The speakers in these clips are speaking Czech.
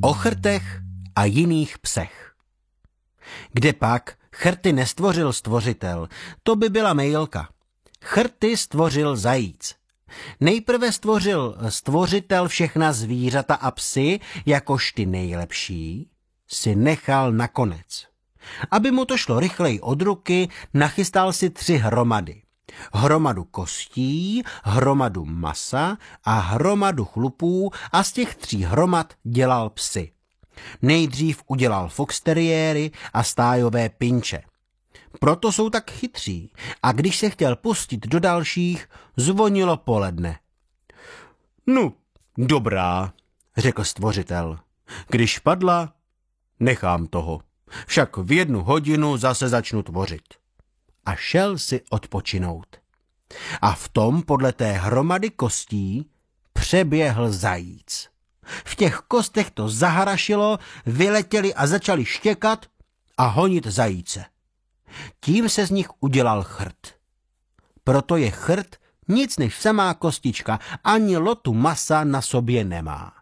O chrtech a jiných psech. Kdepak chrty nestvořil stvořitel, to by byla mejlka. Chrty stvořil zajíc. Nejprve stvořil stvořitel všechna zvířata a psy, jakož ty nejlepší, si nechal nakonec. Aby mu to šlo rychleji od ruky, nachystal si 3 hromady. Hromadu kostí, hromadu masa a hromadu chlupů a z těch 3 hromad dělal psy. Nejdřív udělal foxteriéry a stájové pinče. Proto jsou tak chytří a když se chtěl pustit do dalších, zvonilo poledne. No, dobrá, řekl stvořitel. Když padla, nechám toho. Však v 1 hodinu zase začnu tvořit. A šel si odpočinout. A v tom podle té hromady kostí přeběhl zajíc. V těch kostech to zaharašilo, vyletěli a začali štěkat a honit zajíce. Tím se z nich udělal chrt. Proto je chrt nic než samá kostička, ani lotu masa na sobě nemá.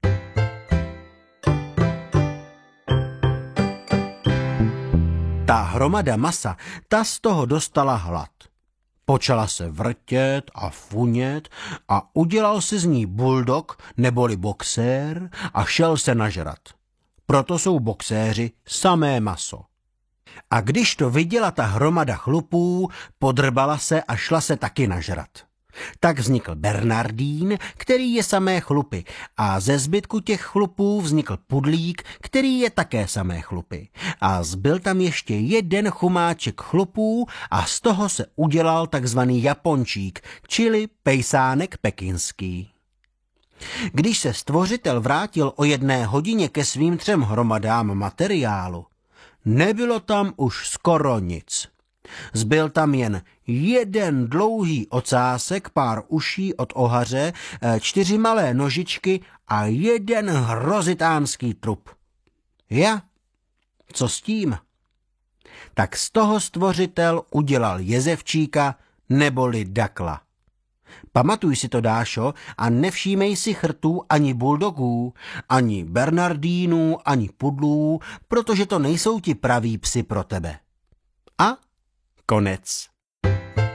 Ta hromada masa, ta z toho dostala hlad. Počala se vrtět a funět a udělal si z ní buldog neboli boxér a šel se nažrat. Proto jsou boxéři samé maso. A když to viděla ta hromada chlupů, podrbala se a šla se taky nažrat. Tak vznikl Bernardín, který je samé chlupy, a ze zbytku těch chlupů vznikl Pudlík, který je také samé chlupy. A zbyl tam ještě 1 chumáček chlupů a z toho se udělal takzvaný Japončík, čili pejsánek pekinský. Když se stvořitel vrátil o 1 hodině ke svým 3 hromadám materiálu, nebylo tam už skoro nic. Zbyl tam jen 1 dlouhý ocásek, pár uší od ohaře, 4 malé nožičky a 1 hrozitánský trup. Ja, co s tím? Tak z toho stvořitel udělal jezevčíka neboli dakla. Pamatuj si to, Dášo, a nevšímej si chrtů ani buldogů, ani bernardínů, ani pudlů, protože to nejsou ti praví psi pro tebe. A konec.